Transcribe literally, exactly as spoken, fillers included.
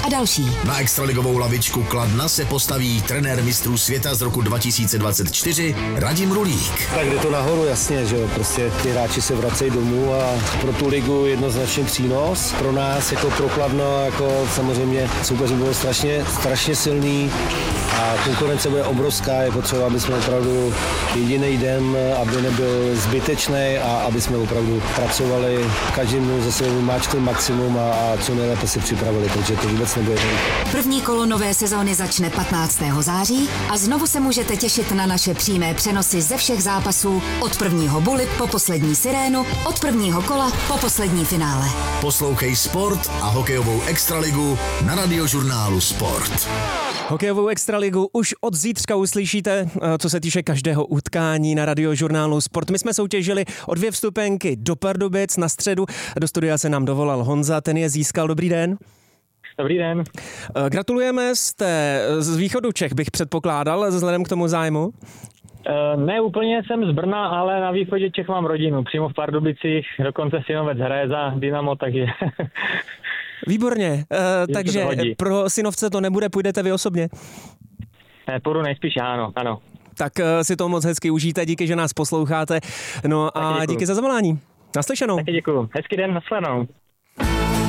a další. Na extraligovou lavičku Kladna se postaví trenér mistrů světa z roku dva tisíce dvacet čtyři Radim Rulík. Tak jde to nahoru, jasně, že jo, prostě ty hráči se vracejí domů a pro tu ligu jednoznačně přínos. Pro nás jako pro Kladno, jako samozřejmě soupeři bylo strašně, strašně silný a konkurence bude obrovská, je potřeba, aby jsme opravdu jediný den, aby nebyl zbytečný a aby jsme opravdu pracovali každým dnu ze sebou máčkli maximum a, a co nejlépe se připravili, protože to vůbec nebude ten. První kolo nové sezóny začne patnáctého září a znovu se můžete těšit na naše přímé přenosy ze všech zápasů od prvního buly po poslední sirénu, od prvního kola po poslední finále. Poslouchej Sport a hokejovou extraligu na Radiožurnálu Sport. Hokejovou extraligu už od zítřka uslyšíte, co se týče každého utkání na Radiožurnálu Sport. My jsme soutěžili o dvě vstupenky do Pardubic na středu. Do studia se nám dovolal Honza, ten je získal. Dobrý den. Dobrý den. Gratulujeme, jste z východu Čech, bych předpokládal, vzhledem k tomu zájmu. Ne úplně jsem z Brna, ale na východě Čech mám rodinu, přímo v Pardubicích, dokonce synovec hraje za Dynamo, takže... Výborně, uh, takže pro synovce to nebude, půjdete vy osobně? Ne, půjdu nejspíš, ano, ano. Tak uh, si to moc hezky užijte, díky, že nás posloucháte, no a díky za zavolání. Naslyšenou. Taky děkuju, hezký den, nashledanou.